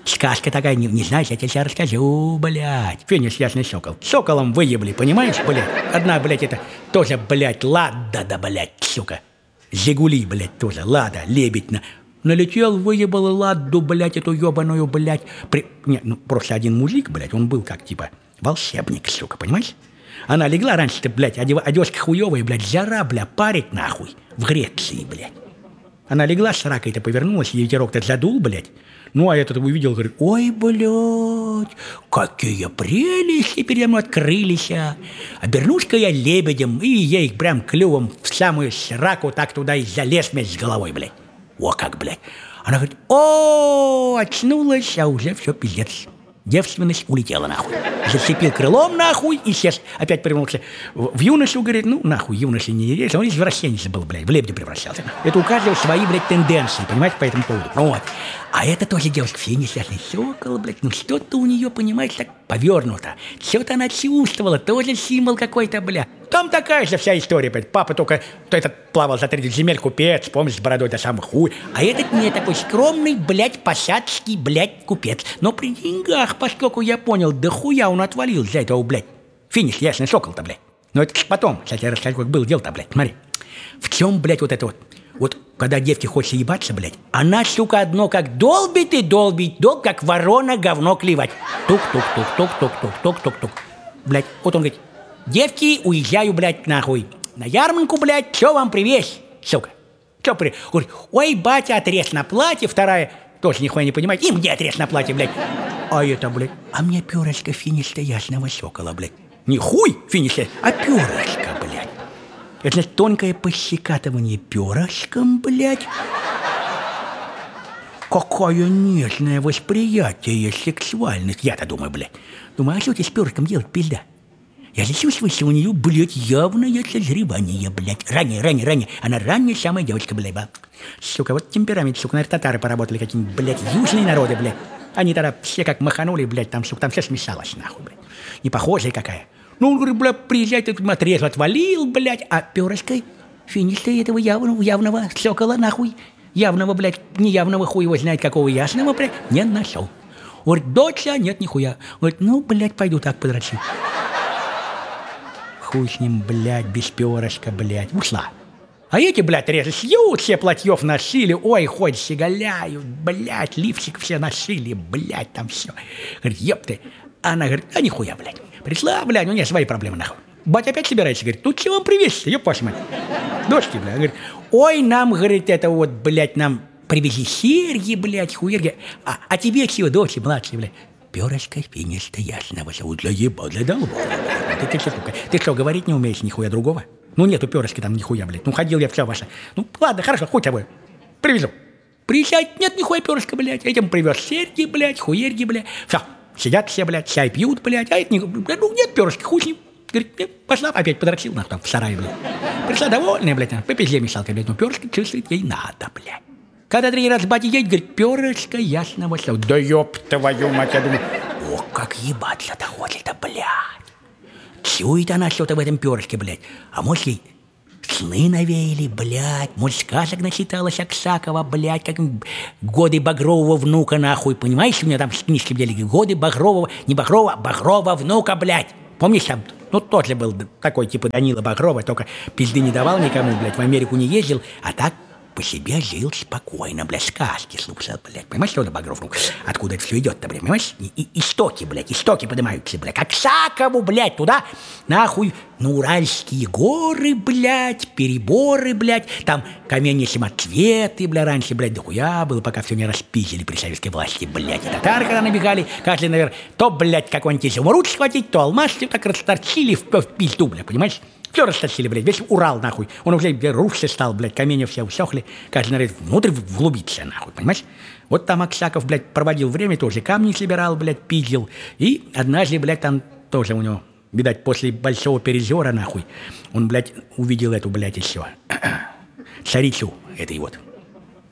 Сказка такая, не знаешь, я тебе сейчас расскажу, блядь. Финиш, ясный сокол. Соколом выебли, понимаешь, блядь? Одна, блядь, это тоже, блядь, Лада, да, блядь, сука. Жигули, блядь, тоже, Лада, лебедь. Налетел, выебал Ладу, блядь, эту ебаную, блядь. Просто один мужик, блядь, он был как, типа, волшебник, сука, понимаешь? Она легла раньше-то, блядь, одежка хуевая, блядь, жара, бля, парит нахуй. В Греции, блядь. Она легла с ракой-то, повернулась, ей ветерок-то задул, блядь. Ну, а этот увидел, говорит, ой, блядь, какие прелести передо мной открылись, а. Обернусь-ка я лебедем, и я их прям клювом в самую сраку так туда и залез вместе с головой, блядь. О, как, блядь. Она говорит, о, очнулась, а уже все, пиздец. Девственность улетела нахуй. Зацепил крылом нахуй и сейчас опять превратился в юношу, говорит, ну нахуй, юноша не есть, он извращенец был, блядь, в лебедя превращался. Это у каждого свои, блядь, тенденции, понимаете, по этому поводу. Ну вот. А это тоже девушка, все несчастный сокол, блядь, ну что-то у нее, понимаете, так повернуто. Что-то она чувствовала, тоже символ какой-то, блядь. Там такая же вся история, блядь. Папа только, то этот плавал за 30 земель, купец, помнишь, с бородой до самых хуй. А этот не такой скромный, блядь, посадский, блядь, купец. Но при деньгах, поскольку я понял, да хуя он отвалил за этого, блядь. Финиш, ясный сокол-то, блядь. Но это потом, кстати, я расскажу, как было дело-то, блядь. Смотри, в чем, блядь, вот это вот. Вот когда девке хочется ебаться, блядь, она, сука, одно как долбит и долбит, как ворона говно клевать. Тук-тук-тук-тук-тук-тук-тук-тук-тук. Блядь, вот он говорит, девки, уезжаю, блядь, нахуй. На ярмарку, блядь, что вам привезть, сука? Что привезть? Говорит, ой, батя, отрез на платье, вторая, тоже нихуя не понимает, и мне отрез на платье, блядь. А это, блядь, а мне перышко финиш-то ясного сокола, блядь. Не хуй финиш, а перышко, блядь. Это, значит, тонкое пощекатывание перышком, блядь. Какое нежное восприятие сексуальных. Я-то думаю, блядь. Думаю, а что тебе с перышком делать, пизда? Я же чувствую, что у нее, блядь, явное созревание, блядь. Ранее. Она ранняя самая девочка, блядь. Сука, вот темперамент, сука, наверное, татары поработали какие-нибудь, блядь, южные народы, блядь. Они тогда все как маханули, блядь, там, сука, там все смешалось, нахуй, блядь. Не похожая какая. Ну, он говорит, блядь, приезжай, ты отрез отвалил, блядь, а перышкой финиш-то этого явного сокола, нахуй. Явного, блядь, неявного хуй его знает какого ясного, блядь, не нашел. Говорит, доча, нет, нихуя. Говорит, ну, блядь, пойду так подрочу. Хуй с ним, блядь, без перышка, блядь, ушла. А эти, блядь, резы сьют, все платьев носили, ой, хоть щеголяют, блядь, лифчик все носили, блядь, там все. Говорит, ёпты. Она говорит, а нихуя, блядь. Пришла, блядь, у нее свои проблемы, нахуй. Батя опять собирается, говорит, тут чего вам привезти, ёб вашу мать. Дочки, блядь, говорит, ой, нам, говорит, это вот, блядь, нам привезли серьги, блядь, хуерги. А тебе чего, дочки, младшие, блядь? Перышко финиш-то ясного зовут, для еба, для долбого. Ты что, говорить не умеешь нихуя другого? Ну, нету перышки там нихуя, блядь. Ну, ходил я все ваше. Ну, ладно, хорошо, хуй тобой. Привезу. Приезжать, нет нихуя перышка, блядь. Этим привез серьги, блядь, хуерги, блядь. Все, сидят все, блядь, чай пьют, блядь. А это не... Ну, нет перышки, хуй с ним. Говорит, пошла, опять подрочил, нахуй, там, в сарае, блядь. Пришла довольная, блядь, по пизде мешалка, блядь. Ну, перышки чувствует ей надо, блядь. Когда 3 раза батя едет, говорит, перышко ясного слова. Да ёб твою мать, я думаю, ох, как ебаться-то хочет-то, блядь. Чует она что-то в этом перышке, блядь. А может, ей сны навеяли, блядь. Может, сказок начиталась Аксакова, блядь, как годы Багрового внука, нахуй. Понимаешь, у меня там книжки были, годы Багрового, не Багрова, Багрова внука, блядь. Помнишь, там, ну, тоже был такой, типа Данила Багрова, только пизды не давал никому, блядь, в Америку не ездил, а так по себе жил спокойно, блядь, сказки слушал, блядь. Понимаешь, что это Багров? Ну, откуда это все идет-то, блядь, понимаешь? Истоки, блядь, истоки поднимаются, блядь. Как Аксакову, блядь, туда, нахуй, на Уральские горы, блядь, переборы, блядь. Там каменья самоцветы, блядь, раньше, блядь, дохуя было, пока все не распиздили при советской власти, блядь. И татары, когда набегали, каждый, наверное, то, блядь, какой-нибудь изумруд схватить, то алмаз, все так расторчили в пизду, блядь, понимаешь? Все растащили, блядь, весь Урал, нахуй. Он уже рушься стал, блядь, каменья все усохли. Каждый, наверное, внутрь вглубиться, нахуй, понимаешь? Вот там Аксаков, блядь, проводил время, тоже камни собирал, блядь, пиздил. И однажды, блядь, там тоже у него, видать, после большого перезора, нахуй, он, блядь, увидел эту, блядь, еще царицу этой вот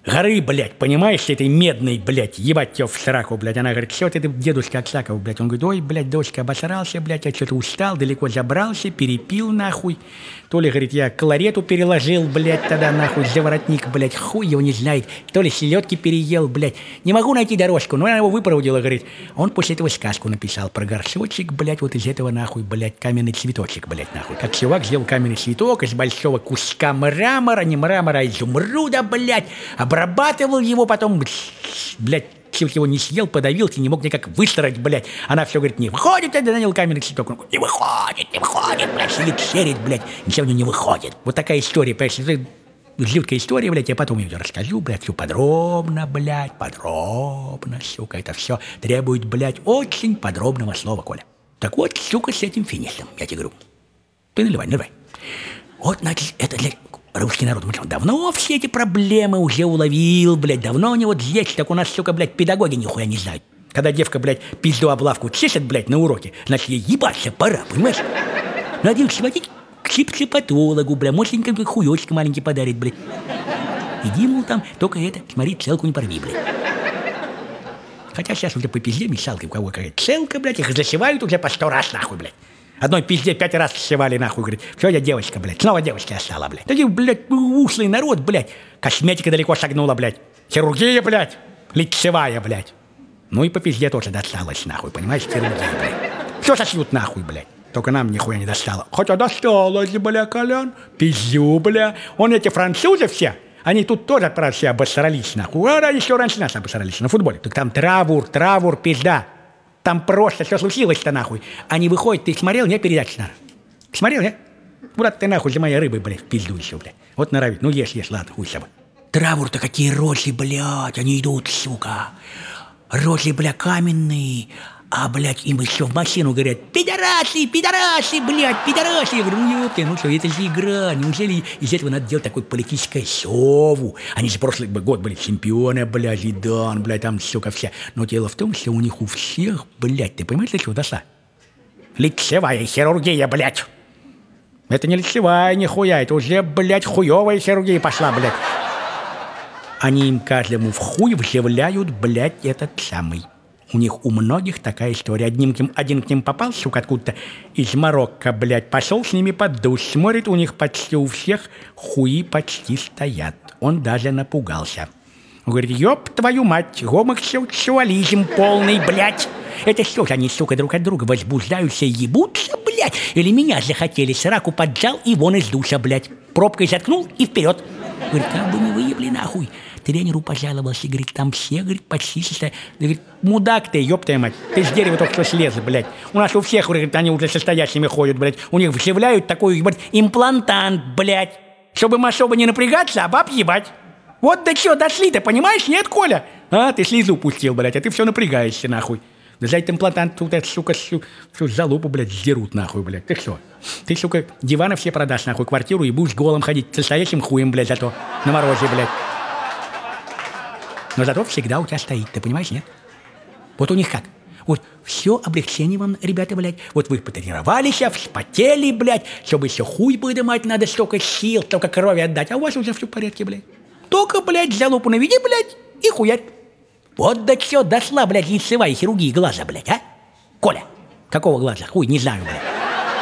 горы, блядь, понимаешь, этой медной, блядь, ебать тебя в сраку, блядь. Она говорит, что ты, дедушка Аксаков, блядь. Он говорит, ой, блядь, дочка, обосрался, блядь, я что-то устал, далеко забрался, перепил, нахуй. То ли, говорит, я кларету переложил, блядь, тогда, нахуй, за воротник, блядь, хуй его не знает. То ли селедки переел, блядь. Не могу найти дорожку, но она его выпроводила, говорит. Он после этого сказку написал про горшочек, блядь, вот из этого, нахуй, блядь, каменный цветочек, блядь, нахуй. Как чувак сделал каменный цветок из большого куска мрамора, не мрамора, а изумруда, блядь, обрабатывал его, потом, блядь, чуть его не съел, подавился, не мог никак выстроить, блядь. Она все говорит, не выходит, я нанял каменный цветок. Он говорит, не выходит, блядь, сидит, серит, блядь, ничего не выходит. Вот такая история, понимаешь, это жуткая история, блядь, я потом ее расскажу, блядь, все подробно, блядь, подробно, сука, это все требует, блядь, очень подробного слова, Коля. Так вот, сука, с этим финишем, я тебе говорю. Ты наливай. Вот, значит, это для... Русский народ, давно все эти проблемы уже уловил, блядь, давно они вот здесь, так у нас, сука, блядь, педагоги нихуя не знают. Когда девка, блядь, пизду облавку чешет, блядь, на уроке, значит, ей ебаться пора, понимаешь? Надо сводить к психопатологу, блядь, может, какой хуёчек маленький подарит, блядь. Иди, мол, там, только это, смотри, целку не порви, блядь. Хотя сейчас уже по пизде мешалкой, у кого какая целка, блядь, их засевают уже по 100 раз, нахуй, блядь. Одной пизде 5 раз севали, нахуй, говорит. Все, я девочка, блядь. Снова девочки остала, блядь. Такие, блядь, ушлый народ, блядь. Косметика далеко шагнула, блядь. Хирургия, блядь. Лицевая, блядь. Ну и по пизде тоже досталось, нахуй, понимаешь, хирургия, блядь. Все сошьют, нахуй, блядь. Только нам нихуя не достало. Хотя досталось, бля, Колян. Пизю, бля. Он эти французы все, они тут тоже все обосрались, нахуй. А еще раньше нас обосрались на футболе. Так там траур, пизда. Там просто все случилось-то, нахуй. Они выходят, ты смотрел, не передачу, наверное? Смотрел, не? Куда ты, нахуй, за моей рыбой, блядь, в пизду еще, блядь. Вот норовит. Ну, ешь, ладно, хуй с собой. Траур-то какие рожи, блядь, они идут, сука. Рожи, бля, каменные. А, блядь, им еще в машину говорят, пидорасы, блядь, пидорасы. Я говорю, ну, ёпты, ну что, это же игра. Неужели из этого надо делать такое политическое шоу? Они же прошлый год были чемпионы, блядь, Зидан, блядь, там, сука, все. Но дело в том, что у них у всех, блядь, ты понимаешь, для чего дошла? Лицевая хирургия, блядь. Это не лицевая, нихуя, это уже, блядь, хуевая хирургия пошла, блядь. Они им каждому в хуй вживляют, блядь, этот самый. У них у многих такая история. Один к ним попал, сука, откуда-то из Марокко, блядь, пошел с ними под душ, смотрит, у них почти у всех хуи почти стоят. Он даже напугался. Он говорит, ёб твою мать, гомосексуализм полный, блядь. Это что же они, сука, друг от друга возбуждаются и ебутся, блядь? Или меня захотели, сраку поджал и вон из душа, блядь. Пробкой заткнул и вперед. Говорит, как бы мы выебли, нахуй. Тренеру пожаловался, говорит, там все, говорит, почти состоят. Говорит, мудак ты, ёб твою мать, ты с дерева только что слез, блядь. У нас у всех, говорит, они уже состоящими ходят, блядь. У них вживляют такой, блядь, имплантант, блядь. Чтобы особо не напрягаться, а баб ебать. Вот до чего дошли-то, понимаешь, нет, Коля? А, ты слезу пустил, блядь, а ты все напрягаешься, нахуй. Да за этот имплантант тут, сука, всю залупу, блядь, сдерут, нахуй, блядь. Ты что? Ты, сука, диваны все продашь, нахуй, квартиру и будешь голым ходить, состоящим хуем, блядь, зато на морозе, блядь. Но зато всегда у тебя стоит, ты понимаешь, нет? Вот у них как? Вот все облегчение вам, ребята, блядь. Вот вы потренировались, вспотели, блядь. Чтобы еще хуй подымать надо, столько сил, столько крови отдать. А у вас уже все в порядке, блядь. Только, блядь, залупу наведи, блядь, и хуярь. Вот до чего дошла, блядь, лицевая хирургия глаза, блядь, а? Коля, какого глаза? Хуй, не знаю, блядь.